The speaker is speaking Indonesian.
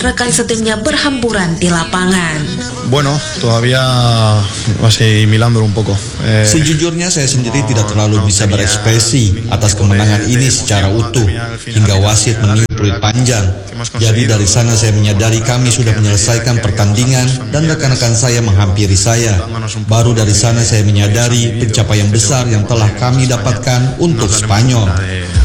rekan setimnya berhamburan di lapangan. Bueno, todavía asimilándolo un poco. Sejujurnya saya sendiri tidak terlalu bisa berekspresi atas kemenangan ini secara utuh hingga wasit meniup peluit panjang. Jadi dari sana saya menyadari kami sudah menyelesaikan pertandingan dan rekan-rekan saya menghampiri saya. Baru dari sana saya menyadari pencapaian besar yang telah kami dapatkan untuk Spanyol.